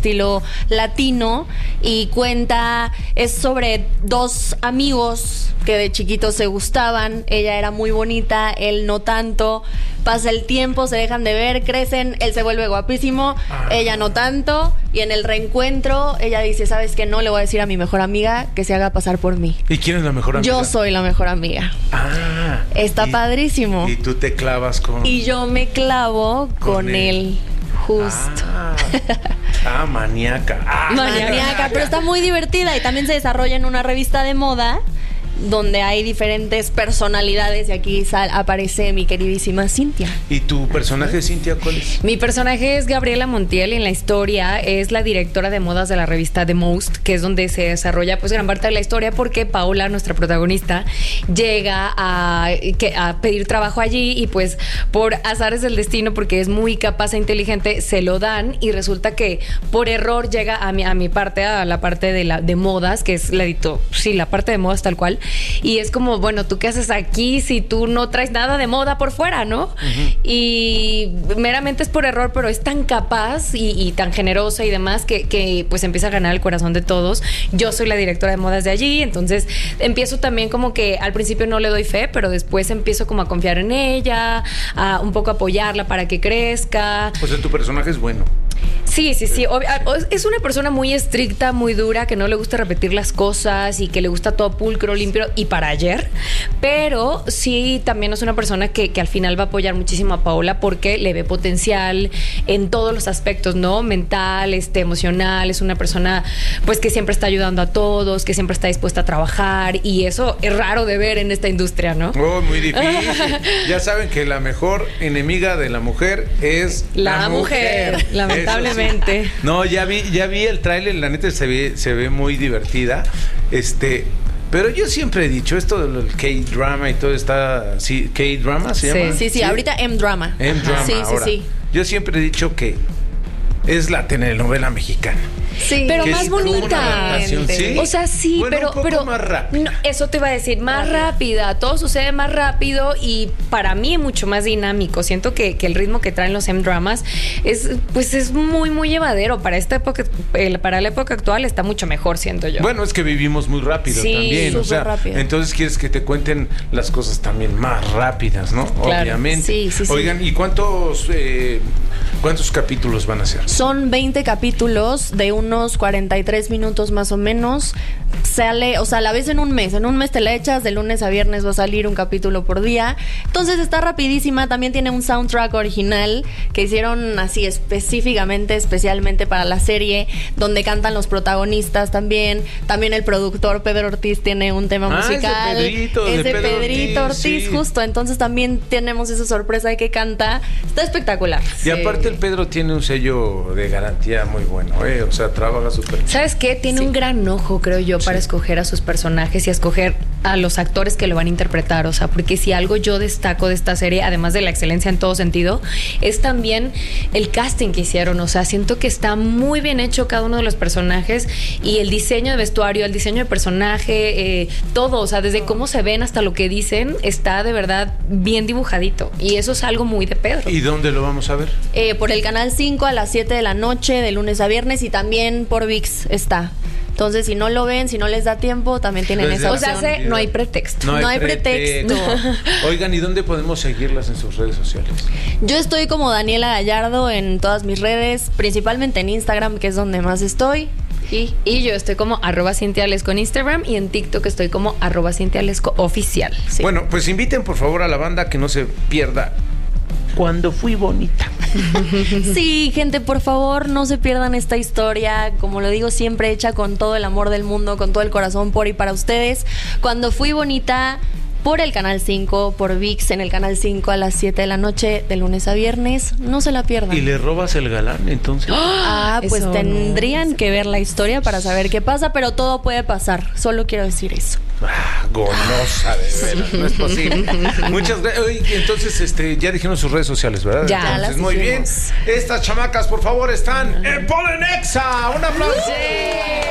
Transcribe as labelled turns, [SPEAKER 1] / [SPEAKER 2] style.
[SPEAKER 1] estilo latino y es sobre dos amigos que de chiquitos se gustaban. Ella era muy bonita, él no tanto. Pasa el tiempo, se dejan de ver, crecen, él se vuelve guapísimo, ella no tanto, y en el reencuentro ella dice, ¿sabes qué? No le voy a decir a mi mejor amiga que se haga pasar por mí.
[SPEAKER 2] ¿Y quién es la mejor amiga?
[SPEAKER 1] Yo soy la mejor amiga. Está padrísimo.
[SPEAKER 2] Y tú te clavas con...
[SPEAKER 1] Y yo me clavo con él. Justo.
[SPEAKER 2] Maníaca.
[SPEAKER 1] Maníaca, pero está muy divertida y también se desarrolla en una revista de moda donde hay diferentes personalidades y aquí aparece mi queridísima Cintia.
[SPEAKER 2] ¿Y tu personaje, Cintia, cuál es?
[SPEAKER 3] Mi personaje es Gabriela Montiel y en la historia es la directora de modas de la revista The Most, que es donde se desarrolla pues gran parte de la historia porque Paula, nuestra protagonista, llega a pedir trabajo allí y pues por azares del destino, porque es muy capaz e inteligente, se lo dan y resulta que por error llega a mi parte, a la parte de modas, que es la parte de modas tal cual. Y es como, bueno, ¿tú qué haces aquí si tú no traes nada de moda por fuera, no? Uh-huh. Y meramente es por error, pero es tan capaz y tan generosa y demás que pues empieza a ganar el corazón de todos. Yo soy la directora de modas de allí, entonces empiezo también como que al principio no le doy fe, pero después empiezo como a confiar en ella, a un poco apoyarla para que crezca.
[SPEAKER 2] O sea, tu personaje es bueno.
[SPEAKER 3] Sí. Es una persona muy estricta, muy dura, que no le gusta repetir las cosas y que le gusta todo pulcro, limpio y para ayer. Pero sí, también es una persona que al final va a apoyar muchísimo a Paola porque le ve potencial en todos los aspectos, ¿no? Mental, emocional. Es una persona pues que siempre está ayudando a todos, que siempre está dispuesta a trabajar y eso es raro de ver en esta industria, ¿no?
[SPEAKER 2] Oh, muy difícil. Ya saben que la mejor enemiga de la mujer es
[SPEAKER 3] la mujer. Lamentablemente.
[SPEAKER 2] Sí. No, ya vi el tráiler, la neta se ve muy divertida. Pero yo siempre he dicho esto del K-drama y todo está... ¿Sí? ¿K-drama se llama?
[SPEAKER 1] Sí, ahorita M-drama.
[SPEAKER 2] M-drama. Sí. Yo siempre he dicho que es la telenovela mexicana.
[SPEAKER 1] Sí,
[SPEAKER 3] pero más bonita.
[SPEAKER 2] ¿Sí?
[SPEAKER 3] O sea, sí,
[SPEAKER 2] bueno, pero
[SPEAKER 3] más rápida. No, eso te iba a decir, más rápida. Todo sucede más rápido y para mí mucho más dinámico. Siento que el ritmo que traen los M-dramas es muy, muy llevadero. Para esta época, para la época actual está mucho mejor, siento yo.
[SPEAKER 2] Bueno, es que vivimos muy rápido también. O sea, rápido. Entonces quieres que te cuenten las cosas también más rápidas, ¿no? Claro. Obviamente. Sí. Oigan, ¿y cuántos capítulos van a ser?
[SPEAKER 1] Son 20 capítulos de unos 43 minutos más o menos. Sale, o sea, la ves en un mes. En un mes te la echas, de lunes a viernes va a salir un capítulo por día. Entonces está rapidísima. También tiene un soundtrack original que hicieron así especialmente para la serie, donde cantan los protagonistas también. También el productor Pedro Ortiz tiene un tema musical.
[SPEAKER 2] Ese
[SPEAKER 1] Pedrito Ortiz, sí. Justo. Entonces también tenemos esa sorpresa de que canta. Está espectacular.
[SPEAKER 2] Y aparte el Pedro tiene un sello de garantía muy bueno, o sea, trabaja súper.
[SPEAKER 3] ¿Sabes qué? Tiene un gran ojo, creo yo, para escoger a sus personajes y a escoger a los actores que lo van a interpretar, o sea, porque si algo yo destaco de esta serie, además de la excelencia en todo sentido, es también el casting que hicieron, o sea, siento que está muy bien hecho cada uno de los personajes y el diseño de vestuario, el diseño de personaje, todo, o sea, desde cómo se ven hasta lo que dicen, está de verdad bien dibujadito y eso es algo muy de Pedro.
[SPEAKER 2] ¿Y dónde lo vamos a ver?
[SPEAKER 1] Por el Canal 5 a las 7 de la noche, de lunes a viernes, y también por ViX está. Entonces, si no lo ven, si no les da tiempo, también tienen esa opción.
[SPEAKER 3] O sea, no hay pretexto.
[SPEAKER 1] No hay pretexto.
[SPEAKER 2] Oigan, ¿y dónde podemos seguirlas en sus redes sociales?
[SPEAKER 1] Yo estoy como Daniela Gallardo en todas mis redes, principalmente en Instagram, que es donde más estoy.
[SPEAKER 3] Y yo estoy como @CintiaLesco en Instagram y en TikTok estoy como @CintiaLesco oficial.
[SPEAKER 2] Sí. Bueno, pues inviten por favor a la banda que no se pierda Cuando Fui Bonita.
[SPEAKER 1] Sí, gente, por favor, no se pierdan esta historia, como lo digo siempre, hecha con todo el amor del mundo, con todo el corazón por y para ustedes. Cuando Fui Bonita, por el Canal 5, por ViX, en el Canal 5 a las 7 de la noche, de lunes a viernes. No se la pierdan.
[SPEAKER 2] ¿Y le robas el galán, entonces?
[SPEAKER 1] Pues tendrían que ver la historia para saber qué pasa, pero todo puede pasar. Solo quiero decir eso.
[SPEAKER 2] Golosa, de veras, no es posible. Muchas gracias. Entonces, ya dijeron sus redes sociales, ¿verdad?
[SPEAKER 1] Ya,
[SPEAKER 2] entonces, muy bien. Estas chamacas, por favor, están en Polenexa. ¡Un aplauso! Sí.